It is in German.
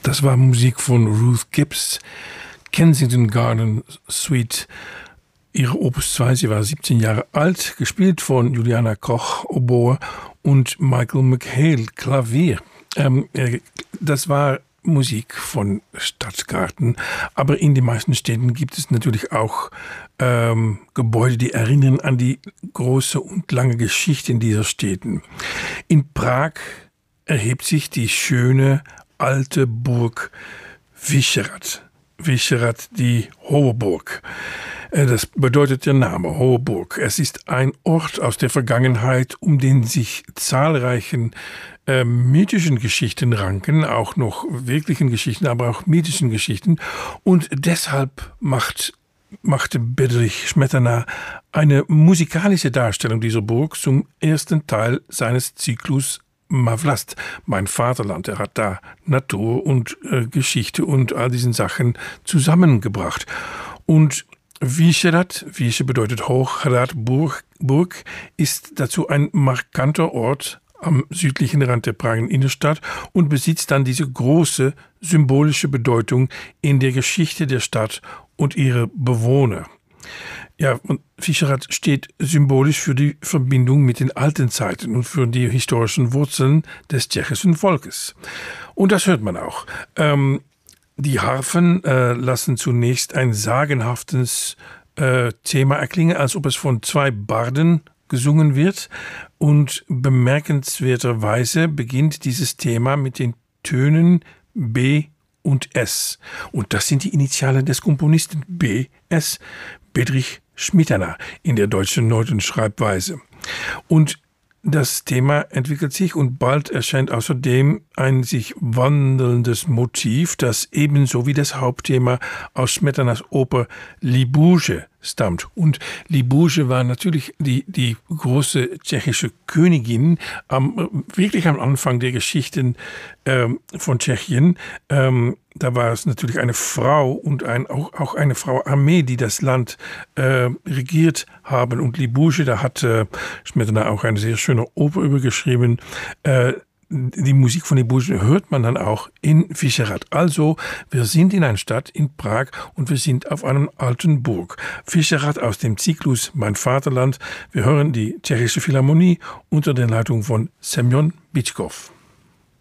Das war Musik von Ruth Gibbs, Kensington Garden Suite, ihre Opus 2. Sie war 17 Jahre alt, gespielt von Juliana Koch, Oboe und Michael McHale, Klavier. Das war Musik von Stadtgarten, aber in den meisten Städten gibt es natürlich auch Gebäude, die erinnern an die große und lange Geschichte in dieser Städten. In Prag erhebt sich die schöne alte Burg Vyšehrad. Vyšehrad, die Hohe Burg. Das bedeutet der Name, Hohe Burg. Es ist ein Ort aus der Vergangenheit, um den sich zahlreichen mythischen Geschichten ranken, auch noch wirklichen Geschichten, aber auch mythischen Geschichten. Und deshalb machte Bedřich Smetana eine musikalische Darstellung dieser Burg zum ersten Teil seines Zyklus Má vlast, mein Vaterland. Er hat da Natur und Geschichte und all diesen Sachen zusammengebracht. Und Vyšehrad, Vyše bedeutet hoch, Hrad, Burg, ist dazu ein markanter Ort am südlichen Rand der Prager Innenstadt und besitzt dann diese große symbolische Bedeutung in der Geschichte der Stadt und ihrer Bewohner. Ja, und Vyšehrad steht symbolisch für die Verbindung mit den alten Zeiten und für die historischen Wurzeln des tschechischen Volkes. Und das hört man auch. Die Harfen lassen zunächst ein sagenhaftes Thema erklingen, als ob es von zwei Barden gesungen wird. Und bemerkenswerterweise beginnt dieses Thema mit den Tönen B und S. Und das sind die Initialen des Komponisten B.S. Bedřich Smetana in der deutschen Notenschreibweise. Und das Thema entwickelt sich und bald erscheint außerdem ein sich wandelndes Motiv, das ebenso wie das Hauptthema aus Smetanas Oper Libouše stammt. Und Libouše war natürlich die große tschechische Königin wirklich am Anfang der Geschichten von Tschechien. Da war es natürlich eine Frau und auch eine Frau-Armee, die das Land regiert haben. Und Libouše, da hat Smetana auch eine sehr schöne Oper übergeschrieben. Die Musik von Libouše hört man dann auch in Vyšehrad. Also, wir sind in einer Stadt in Prag und wir sind auf einer alten Burg. Vyšehrad aus dem Zyklus Mein Vaterland. Wir hören die Tschechische Philharmonie unter der Leitung von Semjon Bitschkov.